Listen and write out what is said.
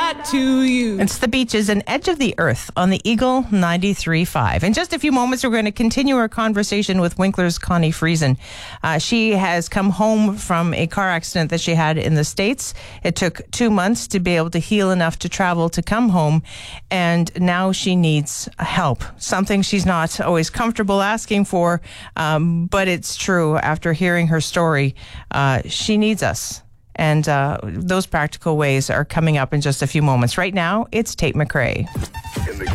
that to you. It's the Beaches and Edge of the Earth on the Eagle 93.5. In just a few moments, we're going to continue our conversation with Winkler's Connie Friesen. She has come home from a car accident that she had in the States. It took 2 months to be able to heal enough to travel to come home, and now she needs help. Something she's not always comfortable asking for, but it's true. After hearing her story, she needs us. And those practical ways are coming up in just a few moments. Right now, it's Tate McRae.